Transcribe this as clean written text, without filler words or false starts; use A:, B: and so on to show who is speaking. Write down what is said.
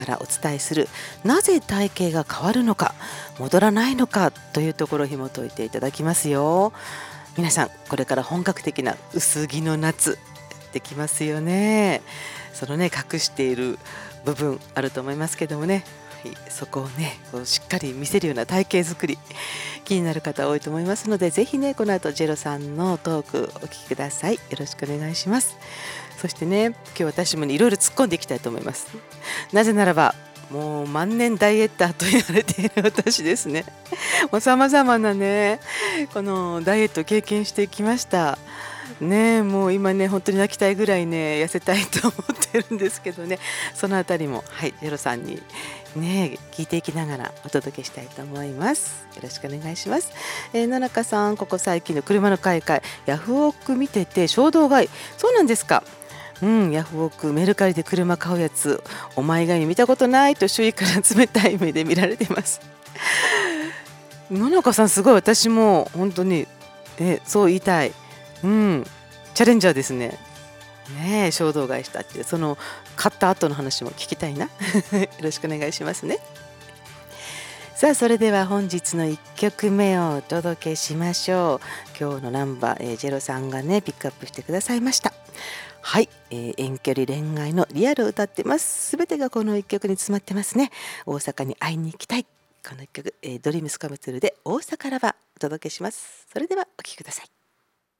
A: からお伝えする、なぜ体型が変わるのか戻らないのかというところを紐解いていただきますよ。皆さんこれから本格的な薄着の夏できますよね。そのね隠している部分あると思いますけどもね、はい、そこをねこうしっかり見せるような体型作り気になる方多いと思いますので、ぜひねこの後ジェロさんのトークお聞きください。よろしくお願いします。そしてね今日私もいろいろ突っ込んでいきたいと思います。なぜならばもう万年ダイエッターと言われている私ですね。もう様々なねこのダイエットを経験してきました。ねえ、もう今ね本当に泣きたいぐらいね痩せたいと思ってるんですけどね、そのあたりもはいジェロさんにね聞いていきながらお届けしたいと思います。よろしくお願いします。野中さん、ここ最近の車の買い替えヤフオク見てて衝動買い、そうなんですか。ヤフオクメルカリで車買うやつお前以外に見たことないと周囲から冷たい目で見られてます。野中さんすごい、私も本当にそう言いたい。チャレンジャーですね。ねえ衝動買いしたってその買った後の話も聞きたいな。よろしくお願いしますね。さあそれでは本日の1曲目をお届けしましょう。今日のナンバー、ジェロさんがねピックアップしてくださいました。はい、遠距離恋愛のリアルを歌ってます。すべてがこの1曲に詰まってますね。大阪に会いに行きたい、この1曲、ドリームスカムツールで大阪ラバーお届けします。それではお聴きください。